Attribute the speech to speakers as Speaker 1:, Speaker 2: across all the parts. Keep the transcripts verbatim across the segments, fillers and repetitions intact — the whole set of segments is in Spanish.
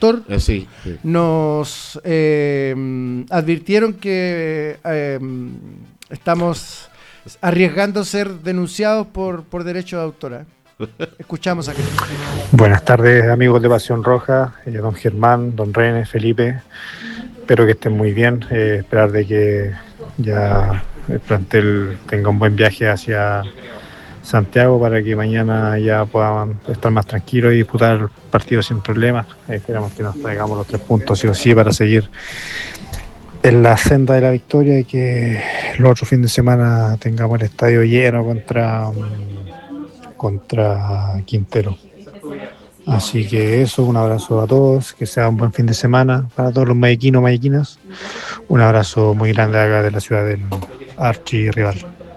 Speaker 1: autor,
Speaker 2: Eh, sí, sí.
Speaker 1: nos eh, advirtieron que eh, estamos arriesgando ser denunciados por, por derecho de autora. Escuchamos aquí.
Speaker 3: Buenas tardes, amigos de Pasión Roja, eh, don Germán, don René, Felipe. Espero que estén muy bien. Eh, esperar de que ya el plantel tenga un buen viaje hacia Santiago para que mañana ya puedan estar más tranquilos y disputar el partido sin problemas. Eh, esperamos que nos traigamos los tres puntos sí o sí para seguir en la senda de la victoria y que el otro fin de semana tengamos el estadio lleno contra, contra Quintero. Así que eso, un abrazo a todos, que sea un buen fin de semana para todos los mayequinos, mayequinas. Un abrazo muy grande acá de la ciudad del archirrival.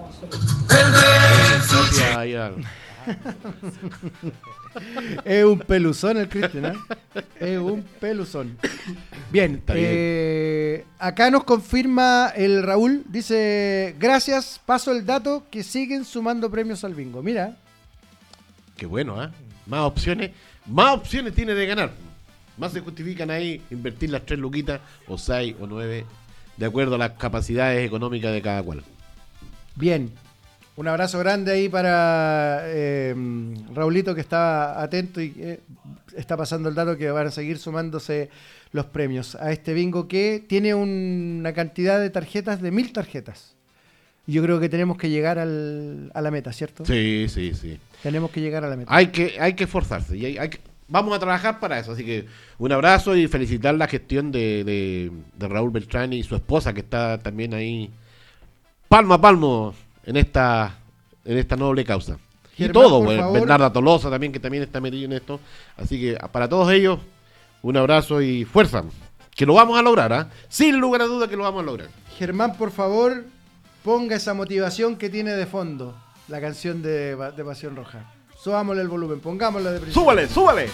Speaker 1: Es un peluzón el Cristian, ¿eh? Es un peluzón. Bien, eh, acá nos confirma el Raúl, dice, gracias, paso el dato que siguen sumando premios al bingo. Mira.
Speaker 2: Qué bueno, ¿eh? Más opciones, más opciones tiene de ganar. Más se justifican ahí invertir las tres luquitas, o seis, o nueve, de acuerdo a las capacidades económicas de cada cual.
Speaker 1: Bien. Un abrazo grande ahí para eh, Raulito, que está atento y eh, está pasando el dato que van a seguir sumándose los premios a este bingo que tiene un, una cantidad de tarjetas de mil tarjetas. Y yo creo que tenemos que llegar al, a la meta, ¿cierto?
Speaker 2: Sí, sí, sí.
Speaker 1: Tenemos que llegar a la meta.
Speaker 2: Hay que, hay que esforzarse y hay, hay que, vamos a trabajar para eso. Así que un abrazo y felicitar la gestión de, de, de Raúl Beltrán y su esposa, que está también ahí palmo a palmo en esta en esta noble causa. Germán, y todo, bueno, Bernarda Tolosa también, que también está metido en esto. Así que para todos ellos, un abrazo y fuerza. Que lo vamos a lograr, ¿ah? ¿eh? Sin lugar a duda que lo vamos a lograr.
Speaker 1: Germán, por favor, ponga esa motivación que tiene de fondo la canción de, de Pasión Roja. Subámosle el volumen, pongámosla de principio.
Speaker 2: ¡Súbale, súbale!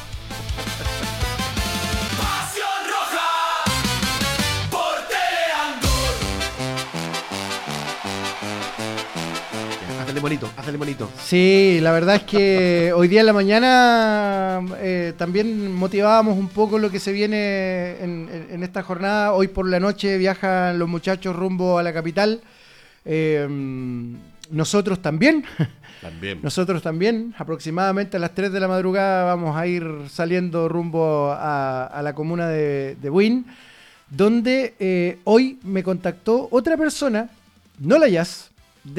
Speaker 2: Hazle bonito, hazle bonito.
Speaker 1: Sí, la verdad es que hoy día en la mañana eh, también motivábamos un poco lo que se viene en, en, en esta jornada. Hoy por la noche viajan los muchachos rumbo a la capital. Eh, nosotros también.
Speaker 2: También.
Speaker 1: Nosotros también. Aproximadamente a las tres de la madrugada vamos a ir saliendo rumbo a, a la comuna de, de Buin, donde eh, hoy me contactó otra persona, no la Jazz,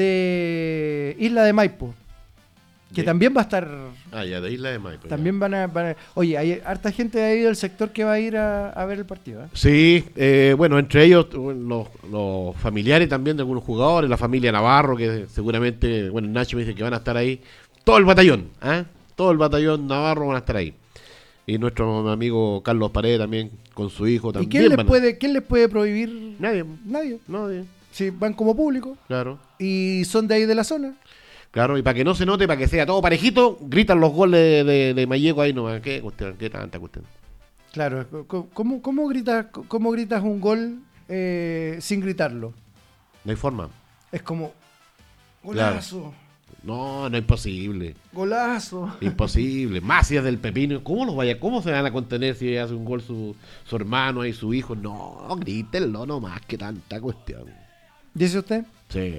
Speaker 1: de Isla de Maipo, que ¿de? También va a estar.
Speaker 2: Ah, ya, de Isla de Maipo.
Speaker 1: También van a, van a. Oye, hay harta gente de ahí del sector que va a ir a, a ver el partido, ¿eh?
Speaker 2: Sí, eh, bueno, entre ellos los, los familiares también de algunos jugadores, la familia Navarro, que seguramente, bueno, Nacho me dice que van a estar ahí. Todo el batallón, ¿eh? Todo el batallón Navarro van a estar ahí. Y nuestro amigo Carlos Paredes también, con su hijo también.
Speaker 1: ¿Y quién les puede, a... quién les puede prohibir?
Speaker 2: Nadie.
Speaker 1: Nadie.
Speaker 2: Nadie.
Speaker 1: Sí, van como público.
Speaker 2: Claro.
Speaker 1: Y son de ahí de la zona.
Speaker 2: Claro, y para que no se note, para que sea todo parejito, gritan los goles de, de, de Malleco ahí nomás. ¿Qué cuestión? ¿Qué tanta cuestión?
Speaker 1: Claro, ¿cómo, cómo, gritas, cómo gritas un gol eh, sin gritarlo?
Speaker 2: No hay forma.
Speaker 1: Es como, golazo.
Speaker 2: Claro. No, no es imposible.
Speaker 1: Golazo.
Speaker 2: Imposible. Más si es del pepino. ¿Cómo los vaya? ¿Cómo se van a contener si hace un gol su, su hermano y su hijo? No, grítenlo nomás, que tanta cuestión.
Speaker 1: ¿Dice usted?
Speaker 2: Sí.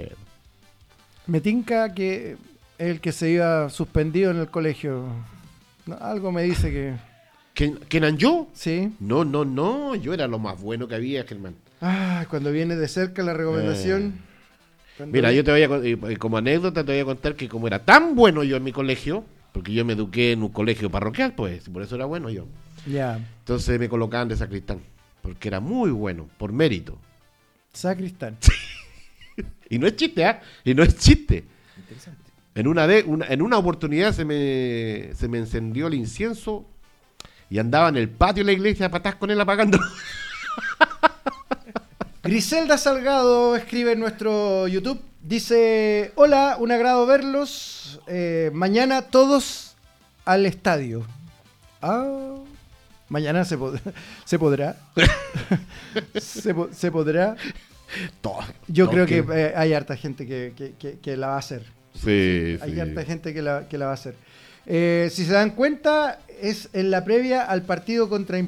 Speaker 1: Me tinca que el que se iba suspendido en el colegio. No, algo me dice que...
Speaker 2: ¿Quién, ¿Quién eran yo?
Speaker 1: Sí.
Speaker 2: No, no, no. Yo era lo más bueno que había, Germán.
Speaker 1: Ah, cuando viene de cerca la recomendación...
Speaker 2: Eh. Mira, yo te voy a, como anécdota te voy a contar que como era tan bueno yo en mi colegio, porque yo me eduqué en un colegio parroquial, pues, por eso era bueno yo.
Speaker 1: Ya. Yeah.
Speaker 2: Entonces me colocaban de sacristán, porque era muy bueno, por mérito.
Speaker 1: Sacristán.
Speaker 2: Y no es chiste, ¿ah? ¿eh? Y no es chiste. Interesante. En una, de, una, en una oportunidad se me, se me encendió el incienso y andaba en el patio de la iglesia patas con él apagando.
Speaker 1: Griselda Salgado escribe en nuestro YouTube, dice, hola, un agrado verlos, eh, mañana todos al estadio. Ah, mañana se, pod- se podrá. se, po- se podrá.
Speaker 2: Todo,
Speaker 1: Yo
Speaker 2: todo
Speaker 1: creo
Speaker 2: que...
Speaker 1: que eh, hay harta gente que, que, que, que la va a hacer.
Speaker 2: Sí,
Speaker 1: Hay
Speaker 2: sí.
Speaker 1: harta gente que la, que la va a hacer. Eh, si se dan cuenta, es en la previa al partido contra